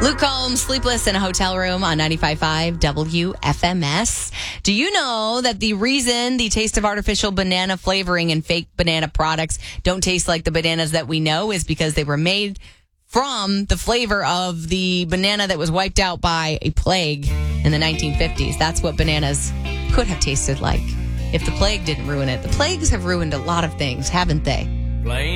Luke Combs, Sleepless in a Hotel Room on 95.5 WFMS. Do you know that the reason the taste of artificial banana flavoring and fake banana products don't taste like the bananas that we know is because they were made from the flavor of the banana that was wiped out by a plague in the 1950s. That's what bananas could have tasted like if the plague didn't ruin it. The plagues have ruined a lot of things, haven't they?